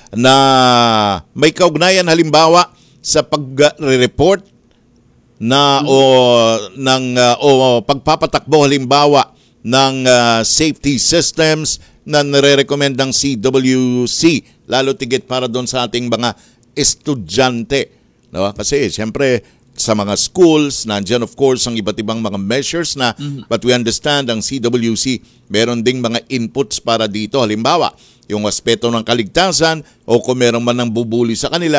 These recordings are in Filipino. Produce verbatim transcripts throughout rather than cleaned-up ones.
na may kaugnayan halimbawa sa pag-report na o ng uh, o pagpapatakbo halimbawa ng uh, safety systems na nire-recommend ng C W C, lalo tigit para doon sa ating mga estudyante, no? Kasi siyempre sa mga schools nandiyan of course ang iba't ibang mga measures na mm-hmm. but we understand ang C W C meron ding mga inputs para dito, halimbawa yung aspeto ng kaligtasan o kung meron man ng bubuli sa kanila,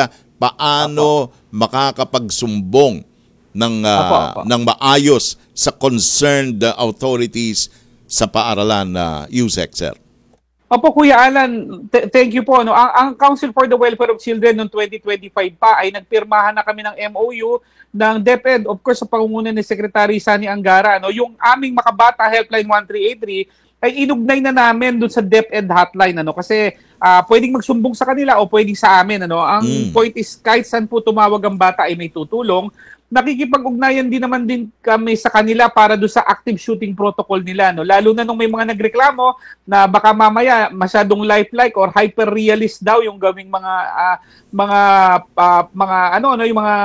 paano Apo. makakapagsumbong ng uh, Apo, Apo. ng maayos sa concerned uh, authorities sa paaralan na uh, U S E C, sir. Opo, Kuya Alan, th- thank you po. No? Ang, ang Council for the Welfare of Children noong twenty twenty-five pa ay nagpirmahan na kami ng M O U ng DepEd, of course sa pangunguna ni Secretary Sani Angara. No? Yung aming Makabata Helpline one three eight three ay inugnay na namin doon sa DepEd hotline. Ano? Kasi uh, pwedeng magsumbong sa kanila o pwedeng sa amin. Ano? Ang mm. point is kahit saan po tumawag ang bata ay may tutulong. Nakikipag-ugnayan din naman din kami sa kanila para do sa active shooting protocol nila, no, lalo na nung may mga nagreklamo na baka mamaya masyadong lifelike or hyper-realist daw yung gawing mga uh, mga uh, mga ano ano yung mga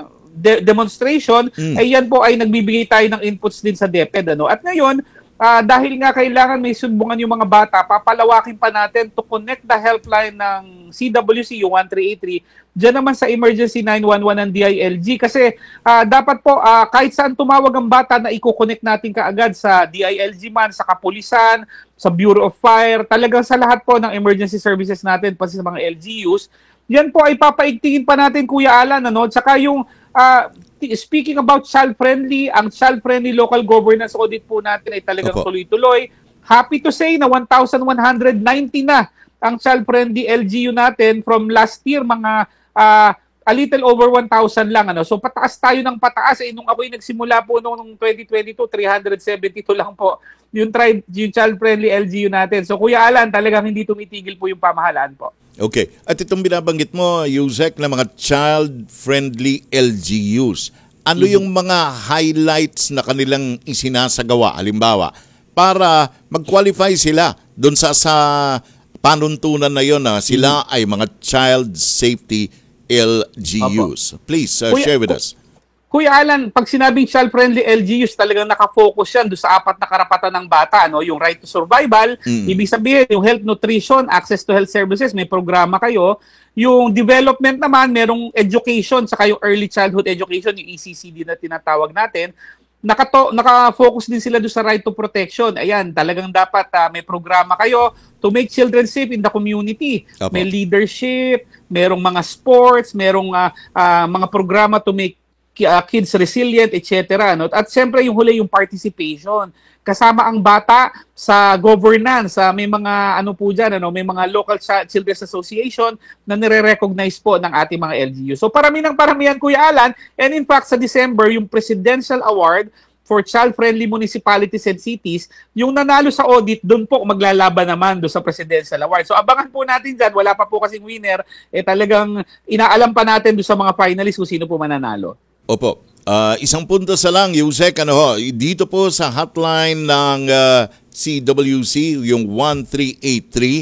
de- demonstration, mm. ay yan po ay nagbibigay tayo ng inputs din sa DepEd, ano. At ngayon, Uh, dahil nga kailangan may sumbungan yung mga bata, papalawakin pa natin to connect the helpline ng C W C, yung one three eight three, dyan naman sa emergency nine one one ng D I L G. Kasi uh, dapat po, uh, kahit saan tumawag ang bata na i-connect natin kaagad sa D I L G man, sa kapulisan, sa Bureau of Fire, talagang sa lahat po ng emergency services natin, pati sa mga L G Us, yan po ay papaigtingin pa natin, Kuya Alan, ano? Tsaka yung uh, speaking about child-friendly, ang child-friendly local governance audit po natin ay talagang Opo. tuloy-tuloy. Happy to say na one thousand one hundred ninety na ang child-friendly L G U natin from last year, mga uh, a little over one thousand lang. Ano? So pataas tayo ng pataas. Eh, nung ako'y nagsimula po noong twenty twenty-two, three hundred seventy-two lang po yung, tri- yung child-friendly L G U natin. So Kuya Alan, talagang hindi tumitigil po yung pamahalaan po. Okay. At itong binabanggit mo, Yusek, na mga child-friendly L G Us, ano mm-hmm. yung mga highlights na kanilang isinasagawa, halimbawa, para mag-qualify sila doon sa, sa panuntunan na yon na sila mm-hmm. ay mga child safety L G Us? Apo. Please, uh, Kuya, share with us. Kuya Alan, pag sinabing child-friendly L G Us, talagang nakafocus yan doon sa apat na karapatan ng bata. No? Yung right to survival, mm. ibig sabihin, yung health, nutrition, access to health services, may programa kayo. Yung development naman, merong education, saka yung early childhood education, yung E C C D na tinatawag natin. Nakato, nakafocus din sila doon sa right to protection. Ayan, talagang dapat uh, may programa kayo to make children safe in the community. Apo. May leadership, merong mga sports, merong uh, uh, mga programa to make uh, kids resilient, et cetera. No? At siyempre yung huli, yung participation. Kasama ang bata sa governance. Uh, may mga ano po dyan, ano, may mga local ch- children's association na nire-recognize po ng ating mga L G U. So parami ng paramihan, Kuya Alan. And in fact, sa December, yung Presidential Award for Child-Friendly Municipalities and Cities, yung nanalo sa audit, doon po maglalaban naman doon sa Presidential Award. So abangan po natin dyan, wala pa po kasing winner, eh talagang inaalam pa natin doon sa mga finalists kung sino po mananalo. Opo. Uh, isang punto sa lang, Yusek, ano ho, dito po sa hotline ng uh, C W C, yung one three eight three,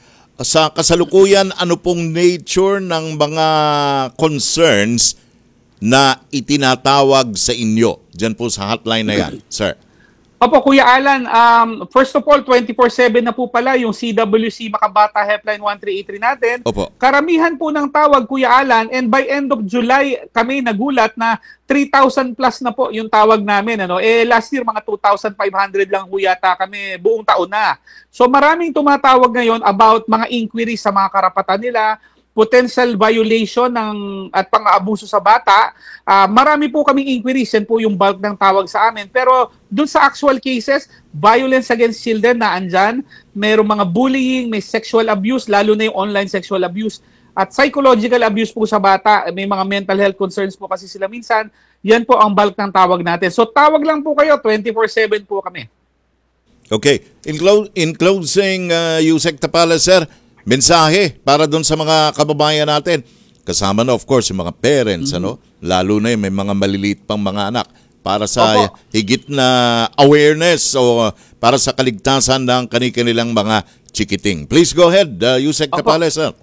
sa kasalukuyan, ano pong nature ng mga concerns na itinatawag sa inyo dyan po sa hotline na yan, sir? Opo, Kuya Alan, um, first of all, twenty-four seven na po pala yung C W C Makabata Helpline one three eight three natin. Opo. Karamihan po ng tawag, Kuya Alan, and by end of July, kami nagulat na three thousand plus na po yung tawag namin. Ano? Eh, last year, mga two thousand five hundred lang po yata kami buong taon na. So maraming tumatawag ngayon about mga inquiries sa mga karapatan nila, potential violation ng at pang-aabuso sa bata. Uh, marami po kaming inquiries, yan po yung bulk ng tawag sa amin. Pero dun sa actual cases, violence against children na andyan, mayroong mga bullying, may sexual abuse, lalo na yung online sexual abuse, at psychological abuse po sa bata, may mga mental health concerns po kasi sila minsan, yan po ang bulk ng tawag natin. So tawag lang po kayo, twenty-four seven po kami. Okay. In, clo- in closing, uh, Yusek Tapala, sir, mensahe para doon sa mga kababayan natin. Kasama na of course yung mga parents, mm-hmm. ano? Lalo na yung may mga maliliit pang mga anak para sa Opo. higit na awareness o para sa kaligtasan ng kanilang mga chikiting. Please go ahead, uh, Yusek Tapales, sir.